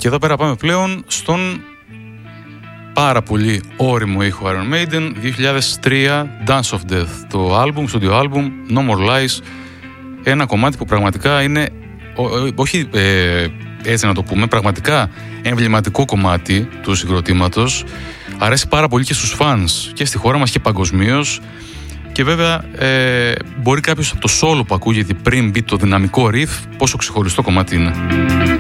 Και εδώ πέρα πάμε πλέον στον πάρα πολύ ώριμο ήχο Iron Maiden, 2003, Dance of Death, το άλμπουμ, studio album, No More Lies, ένα κομμάτι που πραγματικά είναι, όχι έτσι να το πούμε, πραγματικά εμβληματικό κομμάτι του συγκροτήματος, αρέσει πάρα πολύ και στους fans και στη χώρα μας και παγκοσμίως. Και βέβαια μπορεί κάποιος από το solo που ακούγεται πριν μπει το δυναμικό riff, πόσο ξεχωριστό κομμάτι είναι.